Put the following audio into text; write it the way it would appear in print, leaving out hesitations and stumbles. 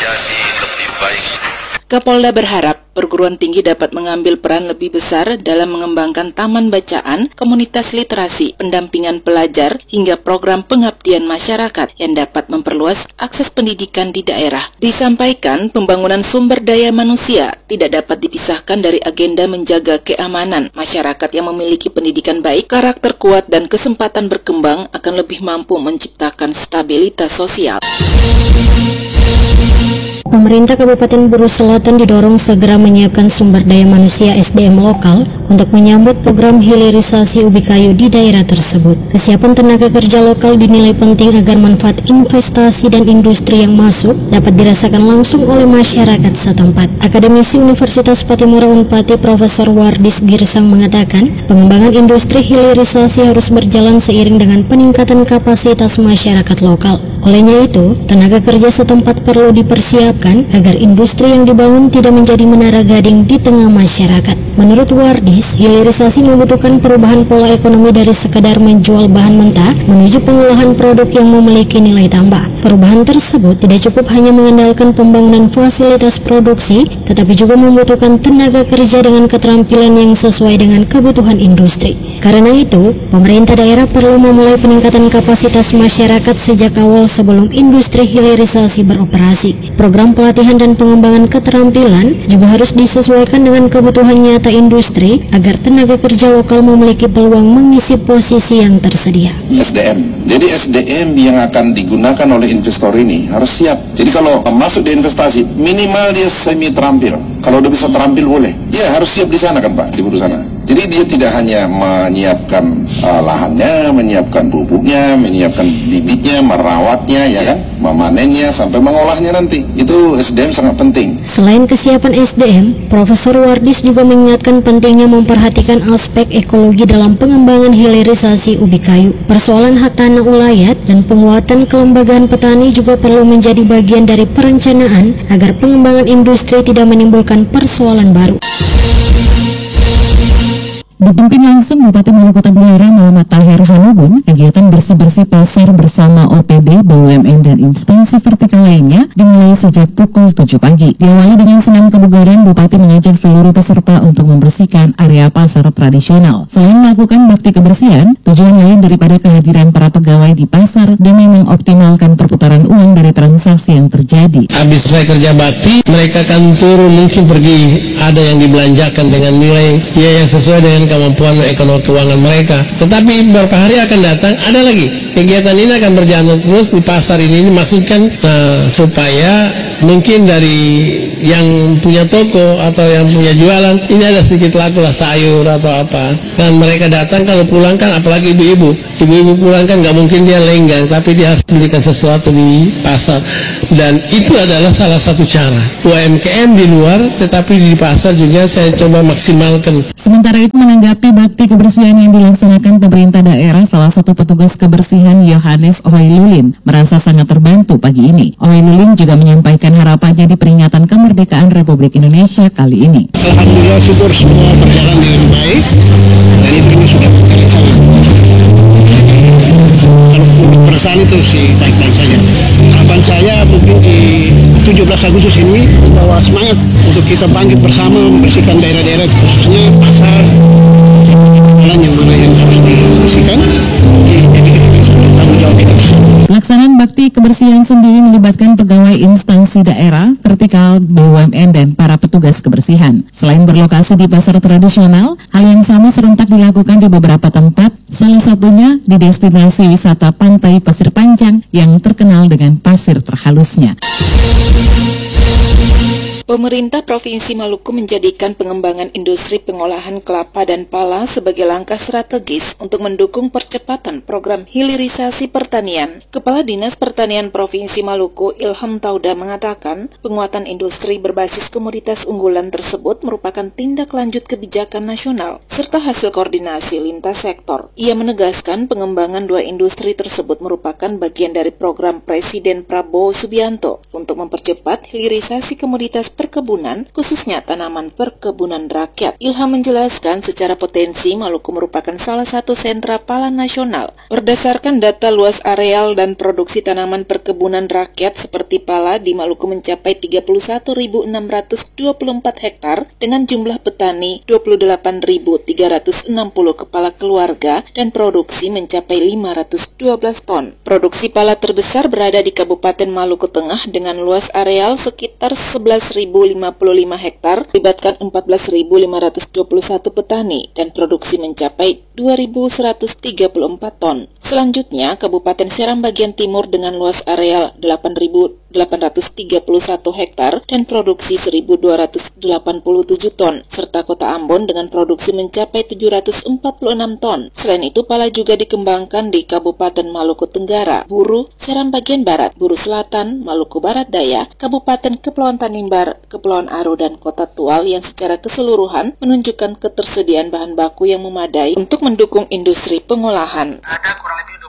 menjadi lebih baik. Kapolda berharap perguruan tinggi dapat mengambil peran lebih besar dalam mengembangkan taman bacaan, komunitas literasi, pendampingan pelajar, hingga program pengabdian masyarakat yang dapat memperluas akses pendidikan di daerah. Disampaikan, pembangunan sumber daya manusia tidak dapat dipisahkan dari agenda menjaga keamanan. Masyarakat yang memiliki pendidikan baik, karakter kuat, dan kesempatan berkembang akan lebih mampu menciptakan stabilitas sosial. Pemerintah Kabupaten Buru Selatan didorong segera menyiapkan sumber daya manusia SDM lokal untuk menyambut program hilirisasi ubi kayu di daerah tersebut. Kesiapan tenaga kerja lokal dinilai penting agar manfaat investasi dan industri yang masuk dapat dirasakan langsung oleh masyarakat setempat. Akademisi Universitas Patimura Unpati Profesor Wardis Girsang mengatakan, pengembangan industri hilirisasi harus berjalan seiring dengan peningkatan kapasitas masyarakat lokal. Olehnya itu, tenaga kerja setempat perlu dipersiapkan agar industri yang dibangun tidak menjadi menara gading di tengah masyarakat. Menurut Wardis, hilirisasi membutuhkan perubahan pola ekonomi dari sekadar menjual bahan mentah menuju pengolahan produk yang memiliki nilai tambah. Perubahan tersebut tidak cukup hanya mengandalkan pembangunan fasilitas produksi, tetapi juga membutuhkan tenaga kerja dengan keterampilan yang sesuai dengan kebutuhan industri. Karena itu, pemerintah daerah perlu memulai peningkatan kapasitas masyarakat sejak awal sebelum industri hilirisasi beroperasi. Program pelatihan dan pengembangan keterampilan juga harus disesuaikan dengan kebutuhan nyata industri agar tenaga kerja lokal memiliki peluang mengisi posisi yang tersedia. SDM. Jadi SDM yang akan digunakan oleh investor ini harus siap. Jadi kalau masuk di investasi, minimal dia semi terampil. Kalau udah bisa terampil boleh. Ya harus siap di sana kan Pak, di Buru sana. Jadi dia tidak hanya menyiapkan lahannya, menyiapkan pupuknya, menyiapkan bibitnya, merawatnya, ya kan, memanennya sampai mengolahnya nanti. Itu SDM sangat penting. Selain kesiapan SDM, Profesor Wardis juga mengingatkan pentingnya memperhatikan aspek ekologi dalam pengembangan hilirisasi ubi kayu. Persoalan hak tanah ulayat dan penguatan kelembagaan petani juga perlu menjadi bagian dari perencanaan agar pengembangan industri tidak menimbulkan persoalan baru. Dipimpin langsung Bupati Maluku Tenggara Muhammad Tahir Hanubun, kegiatan bersih-bersih pasar bersama OPD, BUMN, dan instansi vertikal lainnya dimulai sejak pukul 7 pagi. Diawali dengan senam kebugaran, Bupati mengajak seluruh peserta untuk membersihkan area pasar tradisional. Selain melakukan bakti kebersihan, tujuan lain daripada kehadiran para pegawai di pasar dan mengoptimalkan perputaran uang dari transaksi yang terjadi. Habis saya kerja bakti, mereka kan turun mungkin pergi, ada yang dibelanjakan dengan nilai yang sesuai dengan kemampuan ekonomi keuangan mereka. Tetapi beberapa hari akan datang, ada lagi kegiatan ini akan berjalan terus di pasar ini maksudkan supaya mungkin dari yang punya toko atau yang punya jualan ini ada sedikit laku lah sayur atau apa, dan mereka datang kalau pulang kan, apalagi ibu-ibu pulang kan nggak mungkin dia lenggang, tapi dia harus belikan sesuatu di pasar, dan itu adalah salah satu cara UMKM di luar, tetapi di pasar juga saya coba maksimalkan. Sementara itu, menanggapi bakti kebersihan yang dilaksanakan pemerintah daerah, salah satu petugas kebersihan Yohanes Ohailulin merasa sangat terbantu pagi ini. Ohailulin juga menyampaikan harapannya di peringatan kemerdekaan Republik Indonesia kali ini. Alhamdulillah, syukur semua berjalan dengan baik dan itu sudah terlaksana. Kalau kebersihan itu sih baik-baik saja. Harapan saya mungkin di 17 Agustus ini bahwa semangat untuk kita bangkit bersama membersihkan daerah-daerah, khususnya pasar, jalan yang mana yang harus dibersihkan. Jadi kita bisa tanggung jawab kita bersama. Pelaksanaan bakti kebersihan sendiri melibatkan pegawai instansi daerah, vertikal, BUMN, dan para petugas kebersihan. Selain berlokasi di pasar tradisional, hal yang sama serentak dilakukan di beberapa tempat, salah satunya di destinasi wisata Pantai Pasir Panjang yang terkenal dengan pasir terhalusnya. Pemerintah Provinsi Maluku menjadikan pengembangan industri pengolahan kelapa dan pala sebagai langkah strategis untuk mendukung percepatan program hilirisasi pertanian. Kepala Dinas Pertanian Provinsi Maluku, Ilham Tauda, mengatakan penguatan industri berbasis komoditas unggulan tersebut merupakan tindak lanjut kebijakan nasional serta hasil koordinasi lintas sektor. Ia menegaskan pengembangan dua industri tersebut merupakan bagian dari program Presiden Prabowo Subianto untuk mempercepat hilirisasi komoditas perkebunan, khususnya tanaman perkebunan rakyat. Ilham menjelaskan secara potensi Maluku merupakan salah satu sentra pala nasional. Berdasarkan data luas areal dan produksi tanaman perkebunan rakyat seperti pala di Maluku mencapai 31.624 hektar dengan jumlah petani 28.360 kepala keluarga dan produksi mencapai 512 ton. Produksi pala terbesar berada di Kabupaten Maluku Tengah dengan luas areal sekitar 11.055 hektar, melibatkan 14.521 petani dan produksi mencapai 2.134 ton. Selanjutnya, Kabupaten Seram bagian timur dengan luas areal 8.831 hektar dan produksi 1.287 ton, serta Kota Ambon dengan produksi mencapai 746 ton. Selain itu, pala juga dikembangkan di Kabupaten Maluku Tenggara, Buru, Seram bagian barat, Buru Selatan, Maluku Barat Daya, Kabupaten Kepulauan Tanimbar, Kepulauan Aru, dan Kota Tual yang secara keseluruhan menunjukkan ketersediaan bahan baku yang memadai untuk mendukung industri pengolahan. Ada kurang lebih